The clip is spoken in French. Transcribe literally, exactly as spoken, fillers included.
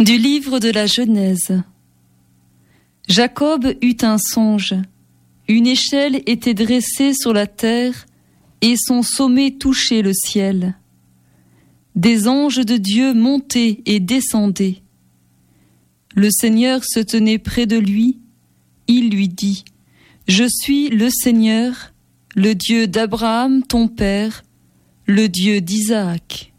Du livre de la Genèse. Jacob eut un songe. Une échelle était dressée sur la terre et son sommet touchait le ciel. Des anges de Dieu montaient et descendaient. Le Seigneur se tenait près de lui. Il lui dit : Je suis le Seigneur, le Dieu d'Abraham ton père, le Dieu d'Isaac.